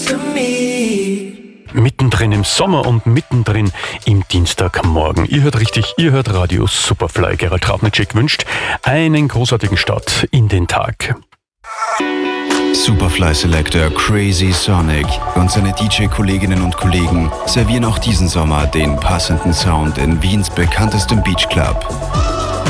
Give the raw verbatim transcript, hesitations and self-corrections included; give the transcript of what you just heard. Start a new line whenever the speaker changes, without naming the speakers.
Mittendrin im Sommer und mittendrin im Dienstagmorgen. Ihr hört richtig, ihr hört Radio Superfly. Gerald Trafnicek wünscht einen großartigen Start in den Tag.
Superfly Selector Crazy Sonic und seine D J-Kolleginnen und Kollegen servieren auch diesen Sommer den passenden Sound in Wiens bekanntestem Beachclub.